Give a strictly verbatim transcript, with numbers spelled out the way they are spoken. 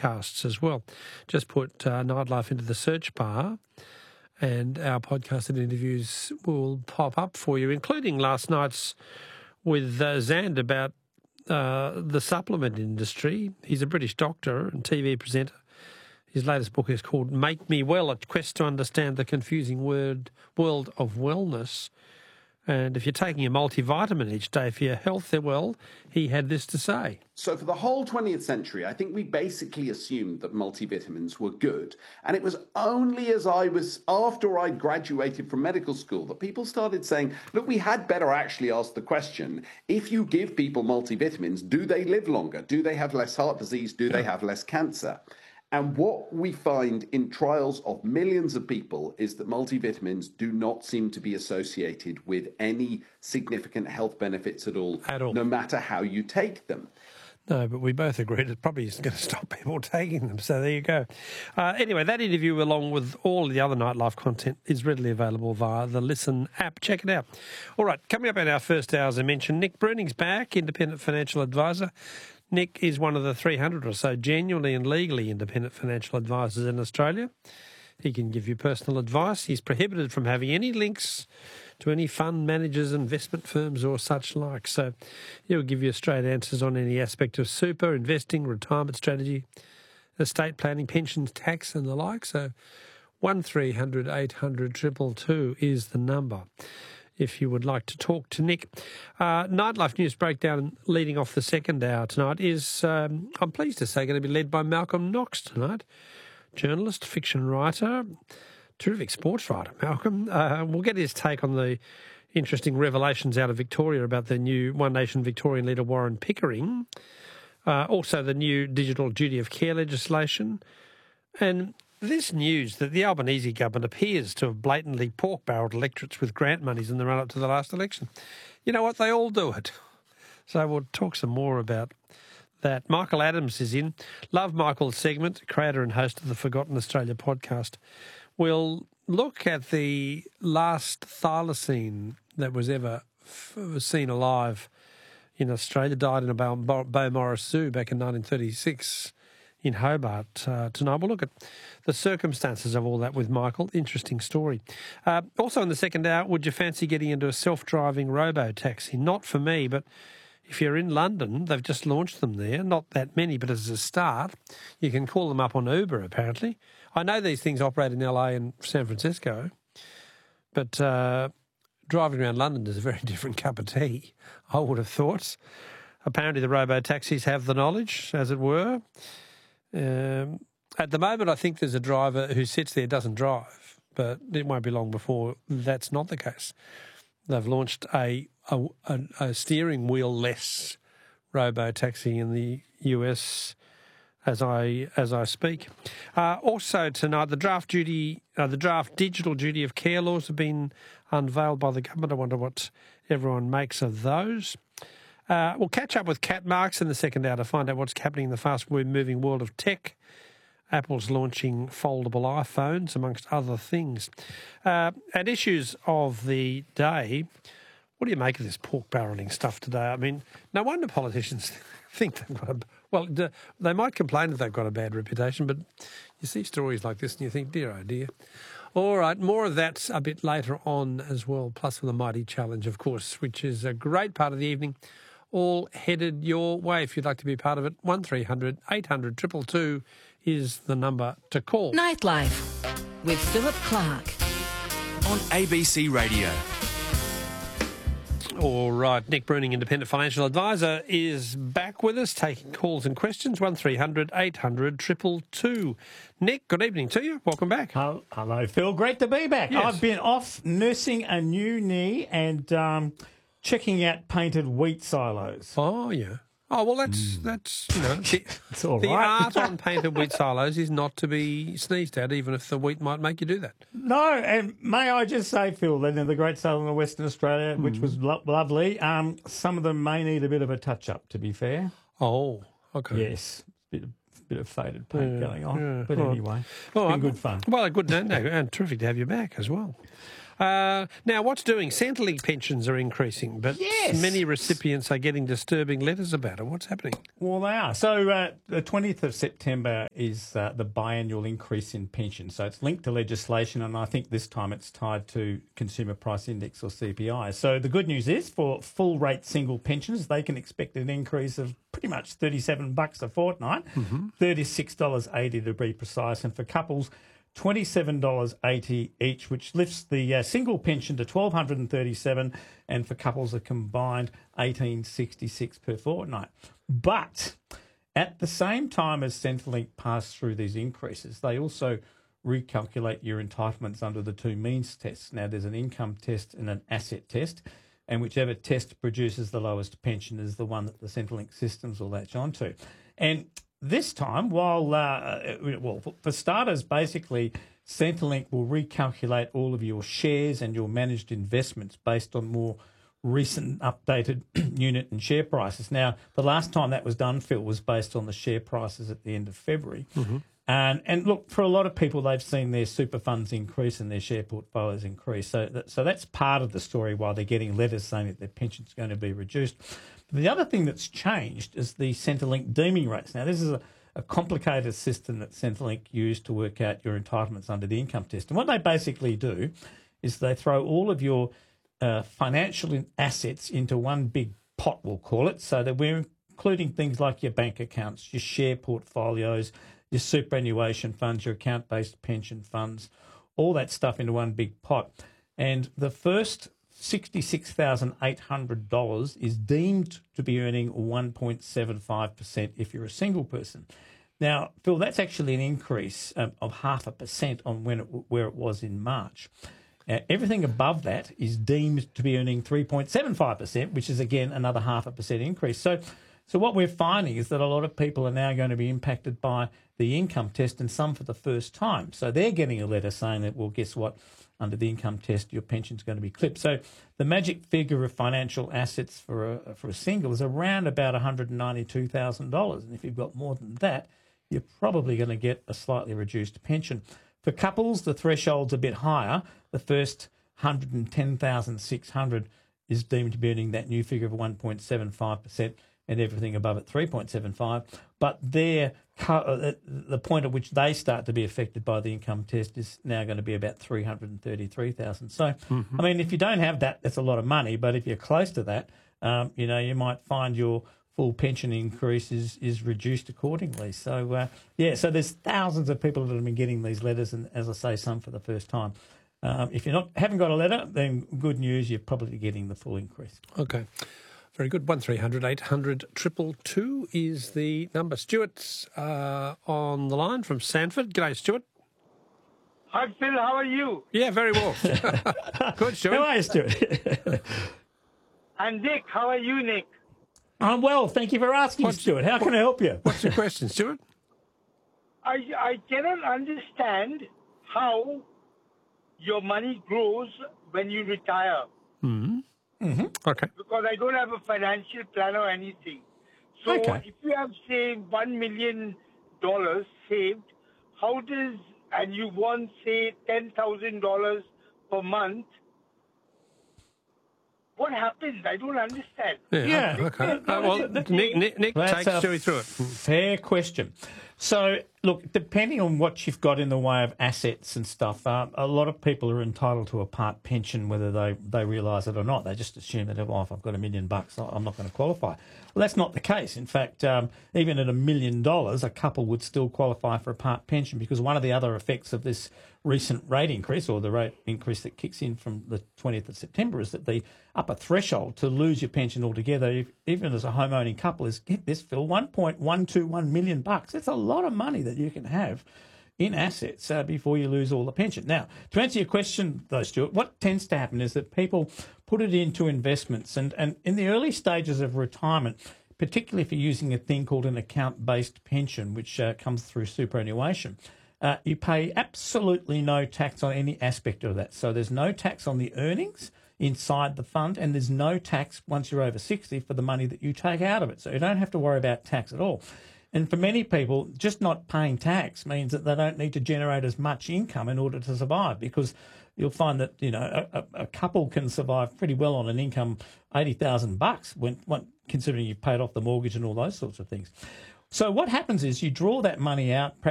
podcasts as well. Just put uh, Nightlife into the search bar and our podcasted interviews will pop up for you, including last night's with uh, Zand about uh, the supplement industry. He's a British doctor and T V presenter. His latest book is called Make Me Well, A Quest to Understand the Confusing word, World of Wellness. And if you're taking a multivitamin each day for your health, well, he had this to say. So for the whole twentieth century, I think we basically assumed that multivitamins were good. And it was only as I was, after I graduated from medical school, that people started saying, look, we had better actually ask the question, if you give people multivitamins, do they live longer? Do they have less heart disease? Do they have less cancer? And what we find in trials of millions of people is that multivitamins do not seem to be associated with any significant health benefits at all, at all, no matter how you take them. No, but we both agreed it probably isn't going to stop people taking them. So there you go. Uh, anyway, that interview, along with all the other Nightlife content, is readily available via the Listen app. Check it out. All right, coming up in our first hour, as I mentioned, Nick Bruning's back, independent financial advisor. Nick is one of the three hundred or so genuinely and legally independent financial advisors in Australia. He can give you personal advice. He's prohibited from having any links to any fund managers, investment firms or such like. So he'll give you straight answers on any aspect of super, investing, retirement strategy, estate planning, pensions, tax and the like. So one three hundred eight hundred two two two is the number if you would like to talk to Nick. Uh, Nightlife News Breakdown leading off the second hour tonight is, um, I'm pleased to say, going to be led by Malcolm Knox tonight. Journalist, fiction writer, terrific sports writer, Malcolm. Uh, we'll get his take on the interesting revelations out of Victoria about the new One Nation Victorian leader Warren Pickering, uh, also the new digital duty of care legislation, and this news that the Albanese government appears to have blatantly pork-barrelled electorates with grant monies in the run-up to the last election. You know what? They all do it. So we'll talk some more about that. Michael Adams is in. Love Michael's segment, creator and host of the Forgotten Australia podcast. We'll look at the last thylacine that was ever f- seen alive in Australia, died in a Beaumaris Zoo back in nineteen thirty-six in Hobart. Uh, tonight we'll look at the circumstances of all that with Michael. Interesting story. Uh, also in the second hour, would you fancy getting into a self-driving robo-taxi? Not for me, but if you're in London, they've just launched them there. Not that many, but as a start, you can call them up on Uber, apparently. I know these things operate in L A and San Francisco, but uh, driving around London is a very different cup of tea, I would have thought. Apparently the robo-taxis have the knowledge, as it were. Um, at the moment, I think there's a driver who sits there, doesn't drive, but it won't be long before that's not the case. They've launched a a, a, a steering wheel-less robo-taxi in the U S as I as I speak. Uh, also tonight, the draft duty, uh, the draft digital duty of care laws have been unveiled by the government. I wonder what everyone makes of those. Uh, we'll catch up with Kat Marks in the second hour to find out what's happening in the fast-moving world of tech. Apple's launching foldable iPhones, amongst other things. Uh, and issues of the day, what do you make of this pork-barrelling stuff today? I mean, no wonder politicians think they've got a... Well, they might complain that they've got a bad reputation, but you see stories like this and you think, dear, oh dear. All right, more of that a bit later on as well, plus with the Mighty Challenge, of course, which is a great part of the evening, all headed your way. If you'd like to be part of it, one three hundred eight hundred two two two is the number to call. Nightlife with Philip Clark on A B C Radio. All right, Nick Bruning, independent financial advisor, is back with us, taking calls and questions, one three hundred eight hundred two two two. Nick, good evening to you. Welcome back. Hello, hello Phil. Great to be back. Yes. I've been off nursing a new knee and um, checking out painted wheat silos. Oh, yeah. Oh, well, that's, mm. that's you know, the, it's all the right. art on painted wheat silos is not to be sneezed at, even if the wheat might make you do that. No, and may I just say, Phil, then the Great Sale in Western Australia, mm. which was lo- lovely, um, some of them may need a bit of a touch-up, to be fair. Oh, okay. Yes, a bit of, bit of faded paint yeah, going on. Yeah. But oh. anyway, it's oh, been good fun. Well, good, no, no, and terrific to have you back as well. Uh, now, what's doing? Centrelink pensions are increasing, but Yes. many recipients are getting disturbing letters about it. What's happening? Well, they are. So uh, the twentieth of September is uh, the biannual increase in pension. So it's linked to legislation, and I think this time it's tied to Consumer Price Index or C P I. So the good news is for full rate single pensions, they can expect an increase of pretty much thirty-seven bucks a fortnight, mm-hmm. thirty-six dollars eighty to be precise. And for couples, twenty-seven dollars eighty each, which lifts the uh, single pension to one thousand two hundred thirty-seven dollars, and for couples a combined one thousand eight hundred sixty-six dollars per fortnight. But at the same time as Centrelink passed through these increases, they also recalculate your entitlements under the two means tests. Now, there's an income test and an asset test, and whichever test produces the lowest pension is the one that the Centrelink systems will latch onto. And this time, while, uh, well, for starters, basically, Centrelink will recalculate all of your shares and your managed investments based on more recent updated unit and share prices. Now, the last time that was done, Phil, was based on the share prices at the end of February. Mm-hmm. And and look, for a lot of people, they've seen their super funds increase and their share portfolios increase. So that, so that's part of the story why they're getting letters saying that their pension's going to be reduced. But the other thing that's changed is the Centrelink deeming rates. Now, this is a, a complicated system that Centrelink used to work out your entitlements under the income test. And what they basically do is they throw all of your uh, financial assets into one big pot, we'll call it, so that we're including things like your bank accounts, your share portfolios, your superannuation funds, your account-based pension funds, all that stuff into one big pot. And the first sixty-six thousand eight hundred dollars is deemed to be earning one point seven five percent if you're a single person. Now, Phil, that's actually an increase um, of half a percent on when it, where it was in March. Uh, everything above that is deemed to be earning three point seven five percent, which is, again, another half a percent increase. So So what we're finding is that a lot of people are now going to be impacted by the income test, and some for the first time. So they're getting a letter saying that, well, guess what? Under the income test, your pension's going to be clipped. So the magic figure of financial assets for a, for a single is around about one hundred ninety-two thousand dollars. And if you've got more than that, you're probably going to get a slightly reduced pension. For couples, the threshold's a bit higher. The first one hundred ten thousand six hundred dollars is deemed to be earning that new figure of one point seven five percent. And everything above it, three point seven five. But their, the point at which they start to be affected by the income test is now going to be about three hundred thirty-three thousand. So, mm-hmm. I mean, if you don't have that, that's a lot of money. But if you're close to that, um, you know, you might find your full pension increase is, is reduced accordingly. So, uh, yeah, so there's thousands of people that have been getting these letters, and as I say, some for the first time. Um, if you not haven't got a letter, then good news, you're probably getting the full increase. Okay. Very good. one three hundred eight hundred two two two is the number. Stuart's uh, on the line from Sanford. G'day, Stuart. Hi, Phil. How are you? Yeah, very well. Good, Stuart. How are you, Stuart? And Nick, how are you, Nick? I'm well. Thank you for asking, What's, Stuart. How what, can I help you? What's your question, Stuart? I, I cannot understand how your money grows when you retire. Mm-hmm. Mm-hmm. Okay. Because I don't have a financial plan or anything. So okay. if you have, say, one million dollars saved, how does, and you want, say, ten thousand dollars per month, what happens? I don't understand. Yeah, Yeah. okay. Uh, well, Nick, Nick, Nick That's takes a Stewie through it. Fair question. So, look, depending on what you've got in the way of assets and stuff, uh, a lot of people are entitled to a part pension, whether they, they realise it or not. They just assume that, oh, if I've got a million bucks, I'm not going to qualify. Well, that's not the case. In fact, um, even at a million dollars, a couple would still qualify for a part pension, because one of the other effects of this recent rate increase, or the rate increase that kicks in from the twentieth of September, is that the upper threshold to lose your pension altogether, if, even as a home-owning couple, is, get this, Phil, one point one two one million bucks. That's a lot of money that you can have in assets uh, before you lose all the pension. Now, to answer your question, though, Stuart, what tends to happen is that people put it into investments, and, and in the early stages of retirement, particularly if you're using a thing called an account-based pension, which uh, comes through superannuation, uh, you pay absolutely no tax on any aspect of that. So there's no tax on the earnings inside the fund, and there's no tax once you're over sixty for the money that you take out of it. So you don't have to worry about tax at all. And for many people, just not paying tax means that they don't need to generate as much income in order to survive, because you'll find that, you know, a, a couple can survive pretty well on an income eighty thousand bucks when, when considering you've paid off the mortgage and all those sorts of things. So what happens is you draw that money out perhaps